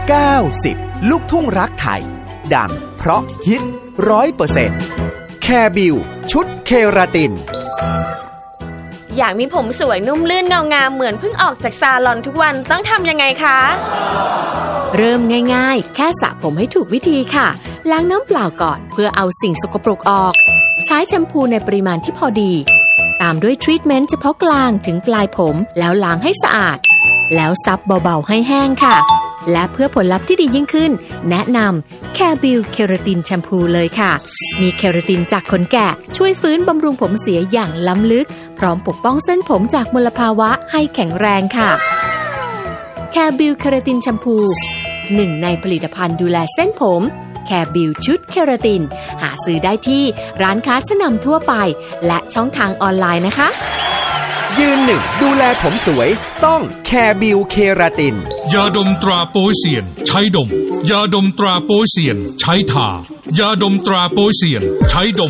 90 ลูกทุ่งรักไทยดังเพราะฮิต 100% แคร์บิวชุดเคราตินอยากมีผมสวยนุ่มลื่นเงางามเหมือนเพิ่งออกจากซาลอนทุกวันต้องทำยังไงคะเริ่มง่ายๆแค่สระผมให้ถูกวิธีค่ะล้างน้ำเปล่าก่อนเพื่อเอาสิ่งสกปรกออกใช้แชมพูในปริมาณที่พอดีตามด้วยทรีทเมนต์เฉพาะกลางถึงปลายผมแล้วล้างให้สะอาดแล้วซับเบาๆให้แห้งค่ะและเพื่อผลลัพธ์ที่ดียิ่งขึ้นแนะนำแคร์บิวเคราตินแชมพูเลยค่ะมีเคราตินจากขนแกะช่วยฟื้นบำรุงผมเสียอย่างล้ำลึกพร้อมปกป้องเส้นผมจากมลภาวะให้แข็งแรงค่ะแคร์บิวเคราตินแชมพูหนึ่งในผลิตภัณฑ์ดูแลเส้นผมแคร์บิวชุดเคราตินหาซื้อได้ที่ร้านค้าชั้นนำทั่วไปและช่องทางออนไลน์นะคะยืนหนึ่งดูแลผมสวยต้องแคร์บิวเคราตินยาดมตราโป๊เซียนใช้ดมยาดมตราโป๊เซียนใช้ทายาดมตราโป๊เซียนใช้ดม